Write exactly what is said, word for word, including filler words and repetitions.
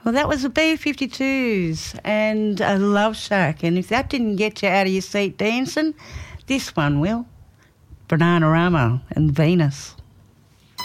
Well, that was the B fifty-twos and a Love Shack. And if that didn't get you out of your seat dancing, this one will. Bananarama and Venus.